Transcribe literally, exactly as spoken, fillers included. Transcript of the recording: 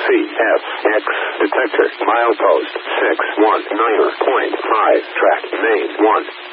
F, X, detector, milepost, six one nine point five, track, main, one.